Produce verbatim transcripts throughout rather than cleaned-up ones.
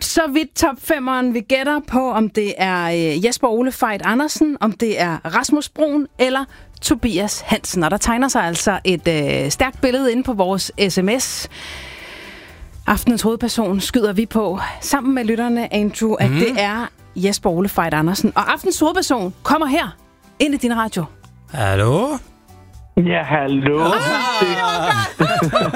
Godt, så vidt top femeren. Vi gætter på, om det er Jesper Ole Fejt Andersen, om det er Rasmus Bruun eller Tobias Hansen. Og der tegner sig altså et øh, stærkt billede inde på vores sms. Aftenens hovedperson skyder vi på sammen med lytterne, Andrew, at mm. det er Jesper Ole Fejt Andersen. Og aftens hovedperson kommer her ind i din radio. Hallo? Ja, hallo. Ah, det, uh,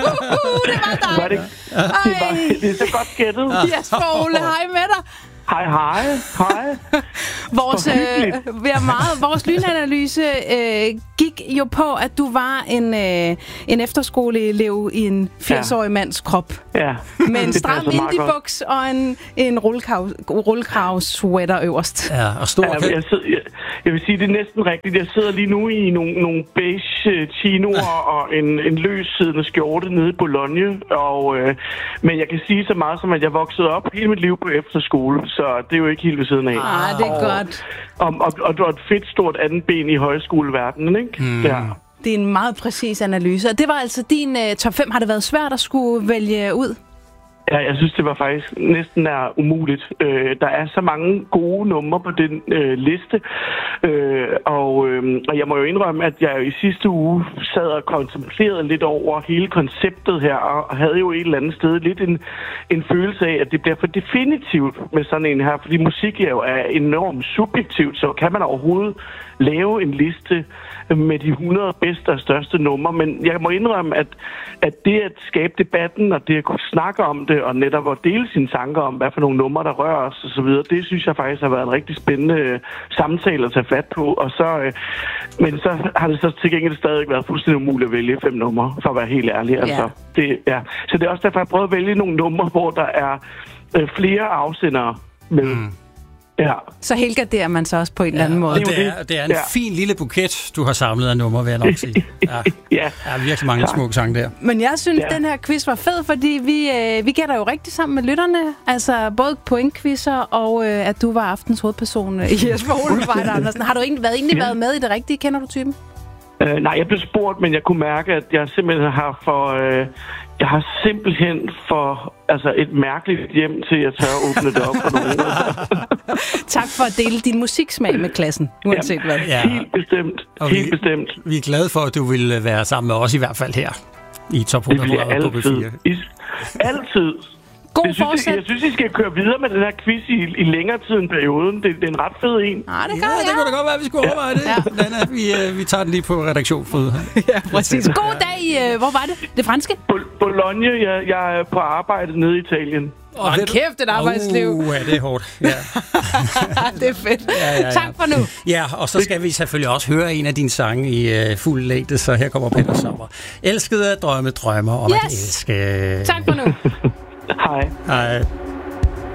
det var dig. Var det, det, var, det er så godt gættet. Jesper Ole, hej med dig. Hej, hej. Hej. Vores, øh, vi er meget, vores lynanalyse øh, gik jo på, at du var en, øh, en efterskoleelev i en firs-årig mands krop. Ja. Med en stram indie-buks og en, en rullkrav-sweater øverst. Ja, og stor... Ja, jeg, sidder, jeg, jeg vil sige, det er næsten rigtigt. Jeg sidder lige nu i nogle, nogle beige chinoer og en, en løssiddende skjorte nede i Bologna. Og, øh, men jeg kan sige så meget som, at jeg voksede op hele mit liv på efterskole. Så det er jo ikke helt ved siden af. Ah, det er og, godt. Og, og, og du har et fedt stort andet ben i højskoleverdenen, ikke? Mm. Ja. Det er en meget præcis analyse. Og det var altså din uh, top fem. Har det været svært at skulle vælge ud? Ja, jeg synes, det var faktisk næsten er umuligt. Øh, der er så mange gode numre på den øh, liste. Øh, og, øh, og jeg må jo indrømme, at jeg i sidste uge sad og kontemplerede lidt over hele konceptet her, og havde jo et eller andet sted lidt en, en følelse af, at det bliver for definitivt med sådan en her, fordi musik jo er enormt subjektivt, så kan man overhovedet lave en liste med de hundrede bedste og største numre, men jeg må indrømme, at, at det at skabe debatten, og det at kunne snakke om det, og netop at dele sine tanker om, hvad for nogle numre, der rører os og så videre, det synes jeg faktisk har været en rigtig spændende øh, samtale at tage fat på, og så, øh, men så har det så til gengæld stadig været fuldstændig umuligt at vælge fem numre, for at være helt ærlig. Altså, yeah. det, ja. Så det er også derfor, jeg prøver at vælge nogle numre, hvor der er øh, flere afsendere med. Mm. Ja. Så helgarderer man så også på en eller anden ja, måde. Det er, det er en ja. fin lille buket, du har samlet af numre, vil jeg nok sige. Ja, ja. Der er virkelig mange smukke sange der. Men jeg synes, ja. den her quiz var fed, fordi vi, øh, vi gætter jo rigtig sammen med lytterne. Altså både pointquizzer og øh, at du var aftens hovedperson i Jesper Ole Fejt Andersen. Har du egentlig været, egentlig ja. været med i det rigtige? Kender du typen? Uh, nej, jeg blev spurgt, men jeg kunne mærke, at jeg simpelthen har for... Uh, jeg har simpelthen for altså et mærkeligt hjem til, at jeg tør at åbne det op for nogen. Tak for at dele din musiksmag med klassen, uanset hvad. Ja, helt bestemt. Og helt vi, bestemt. Vi er glade for, at du vil være sammen med os i hvert fald her i Top hundrede på B fire. I, altid. God jeg synes, fortsæt. Jeg synes, I skal køre videre med den her quiz i, i længere tid end perioden. Det, det er en ret fed en. Ah, det, ja, gør, det ja. kunne da godt være, at vi skulle overveje det. Ja. Dana, vi, vi tager den lige på redaktionsfod. Ja, præcis. God dag. Hvor var det? Det franske? Bologna. Jeg, jeg er på arbejde nede i Italien. Åh, oh, kæft, et arbejdsliv. Uh, ja, det er hårdt. Ja. Det er fedt. Ja, ja, ja. Tak for nu. Ja, og så skal vi selvfølgelig også høre en af dine sange i uh, fuld længde, så her kommer Peter Sommer. Elskede at drømme drømmer om yes. at elske. Tak for nu. Hej. Hej.